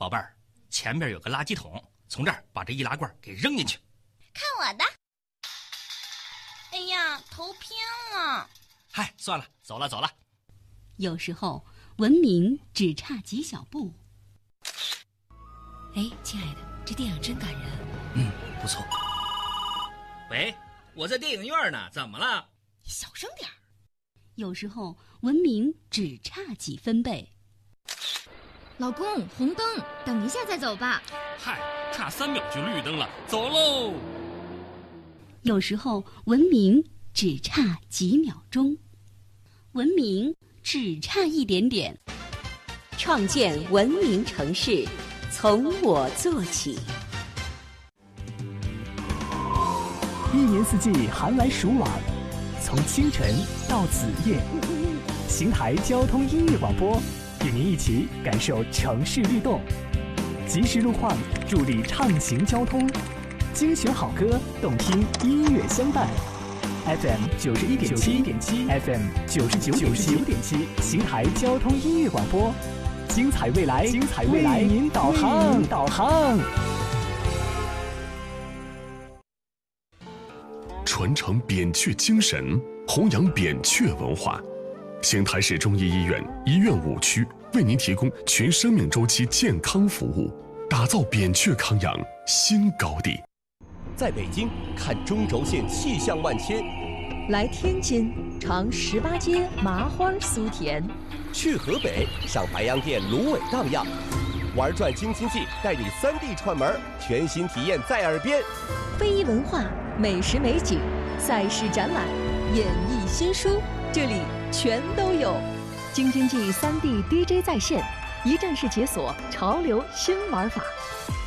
宝贝儿，前边有个垃圾桶，从这儿把这易拉罐给扔进去。 看我的！哎呀，头偏了。 嗨，算了，走了。 有时候文明只差几小步。 哎，亲爱的，这电影真感人。 不错。 喂，我在电影院呢，怎么了？ 你小声点儿。 有时候文明只差几分贝。 老公，红灯，等一下再走吧。 嗨，差3秒就绿灯了，走喽。 有时候文明只差几秒钟，文明只差一点点。 创建文明城市，从我做起。 一年四季寒来暑往，从清晨到子夜，邢台交通音乐广播与您一起感受城市律动，及时路况助力畅行交通，精选好歌，动听音乐相伴。FM 91.7 FM 99.7，邢台交通音乐广播，精彩未来，为您导航。 传承扁鹊精神，弘扬扁鹊文化。邢台市中医医院医院5区为您提供全生命周期健康服务，打造扁鹊康养新高地。 在北京看中轴线气象万千， 来天津尝18街麻花酥甜， 去河北上白洋淀芦苇荡漾，玩转京津冀带你3D 串门，全新体验在耳边。 非遗文化、美食美景、赛事展览、演艺新书，这里全都有。京津冀3D DJ 在线，一站式解锁潮流新玩法。